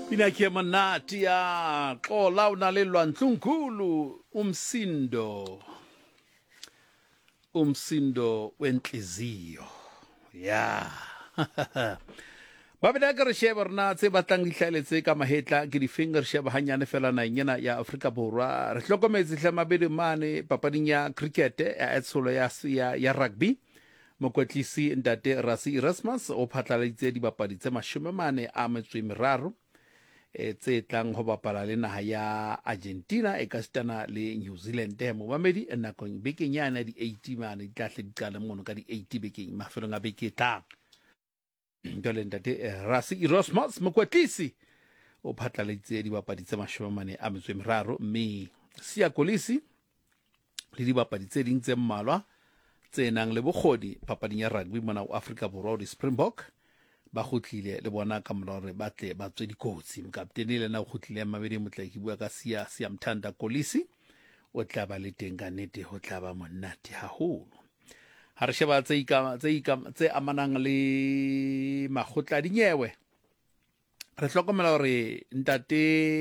Pinakhe manati ya xola unalelwa nhlunkulu umsindo wenhliziyo ya ba beda ka re sheba rena tse batlang dihlaeletse ka mahetla ke di finger sheba hanyane fela na nyena ya Afrika Borwa re hlokometse hle mabedi mane papading ya cricket ya etsolo ya rugby mokwetlisi ntate Rassie Erasmus o phatlaladitse dibapadi tse 43 tse tlang ho bapala le naha ya Argentina e ka stana le New Zealand mo mamedi nakong bekeng yana di 80 mane di tla hle di qala mono ka di 80 bekeng mafelong a beke tlang ndole ntate Rassie Erasmus mokwetlisi o phatlaladitse dibapadi tse 43 mme Siya Kolisi le dibapadi tse ding tse mmalwa tse nang le bokgodi papading ya rugby mona o Afrika Borwa di Springbok ba khutlile le bona ka morare ba tle ba tswe dikotsi mokaptene le na o khutlile mabedi motlaki bua ka Siya Mthanda Kolisi o tla ba le teng ka nete ho tla ba monate haholo ha re sheba tse amanang le makgotla dinyewe re hlokomela hore ntate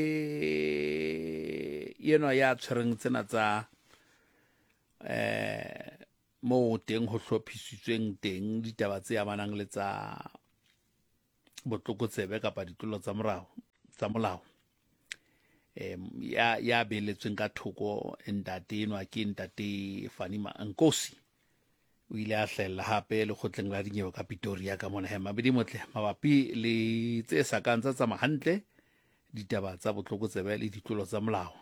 yena ya tshwereng tsena tsa mo teng ho hlophisitsweng teng ditaba tse amanang le tsa botlokotsebe kapa ditlolo tsa molao ya beletsweng ka thoko ntate enwa ke ntate Fanima Nkosi o ile a hlella hape le khotleng la dinyewe ka Pretoria ka mona hema bedi motle mabapi le tse sa kantsa tsa mahantle ditaba tsa botlokotsebe le ditlolo tsa molao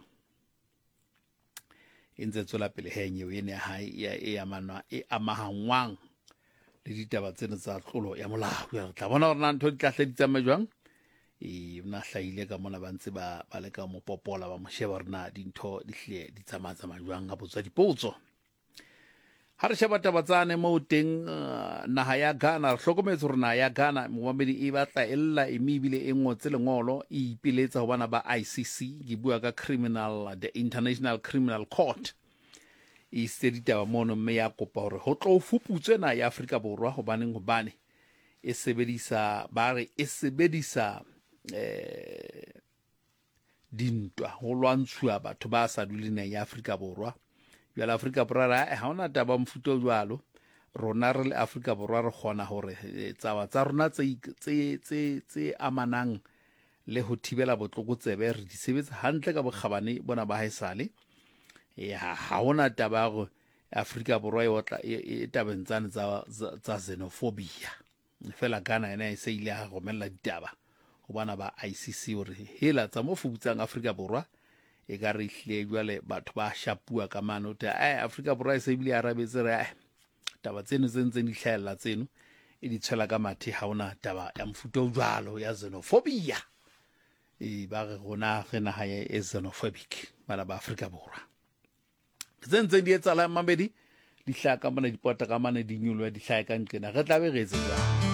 intse tsola pele henye ene hae e amahangwang le ditaba tsena tsa tlolo ya molao ya tla bona hore ntho di tlahle di tsamaye jwang una hlaile ka mona ba ntse ba le ka mopopola ba mosheba rena dintho di hle di tsamaya jwang ga botswa dipotso ha re sheba tabatsane mo teng naha ya Ghana re hlokometse hore naha ya Ghana moamedi e batla ella emibile e ngotse lengolo e ipiletsa ho bana ba ICC ke bua ka the International Criminal Court e seditaba mono mme ya kopa hore ho tlo fuputswe na ya Afrika Borwa hobane e sebedisa dintwa ho lwantshuwa batho ba sa duleng ya Afrika Borwa ya Afrika Borwa ha ona taba mfuto jwalo rona re le Afrika Borwa re khona hore tsaba tsa rona tse amanang le ho thibela botlokotsebe re di sebetsa hantle ka bokgabane bona ba haesale ha ona taba go Afrika Borwa e tabentsane tsa xenophobia fela Ghana ena e se ile ha romella ditaba ho bana ba ICC hore hela tsa mo fubutsang Afrika Borwa e ka re hle jwale batho ba shapua ka mano Afrika Borwa e se bile arabetse re taba tseno tse di hlahella tseno e di tshela ka mathe ha ona taba ya mfuto jwalo ya xenophobia ba re gona ge naha e xenophobic bana ba Afrika Borwa tse di etsala mabedi di hlaka mona dipota ka mane di nyulwa di hlaka nqena re tla be re etsa